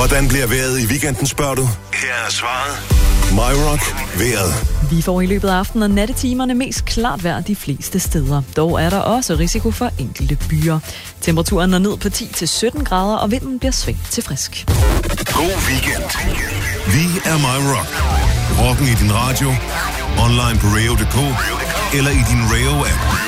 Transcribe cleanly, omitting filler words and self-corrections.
Hvordan bliver vejret i weekenden, spørger du? Her er svaret. MyRock vejret. Vi får i løbet af aftenen og nattetimerne mest klart vejr de fleste steder. Dog er der også risiko for enkelte byer. Temperaturen når ned på 10-17 grader, og vinden bliver svagt til frisk. God weekend. Vi er MyRock. Rocken i din radio, online på radio.dk eller i din Radio-app.